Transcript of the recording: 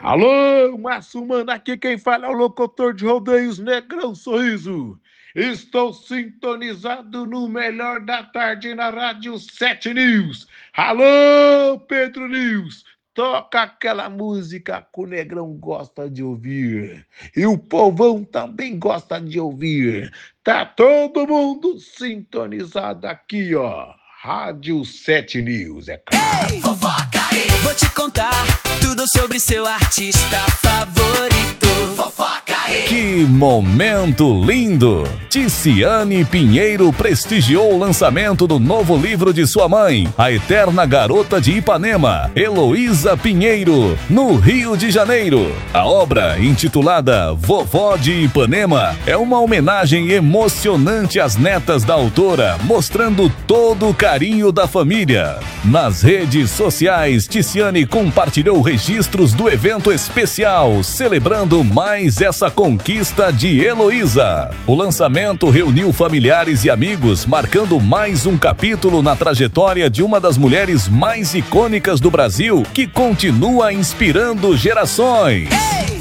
Alô, Márcio Mano, aqui quem fala é o locutor de rodeios Negrão Sorriso. Estou sintonizado no melhor da tarde na Rádio 7 News. Alô, Pedro News, toca aquela música que o Negrão gosta de ouvir. E o povão também gosta de ouvir. Tá todo mundo sintonizado aqui, ó. Rádio 7 News, é claro. Ei, fofoca aí! Vou te contar tudo sobre seu artista favorito. Fofoca aí! Que momento lindo! Ticiane Pinheiro prestigiou o lançamento do novo livro de sua mãe, a eterna garota de Ipanema, Heloísa Pinheiro, no Rio de Janeiro. A obra, intitulada Vovó de Ipanema, é uma homenagem emocionante às netas da autora, mostrando todo o carinho da família. Nas redes sociais, Ticiane compartilhou registros do evento especial, celebrando mais essa conquista de Heloísa. O lançamento reuniu familiares e amigos, marcando mais um capítulo na trajetória de uma das mulheres mais icônicas do Brasil, que continua inspirando gerações.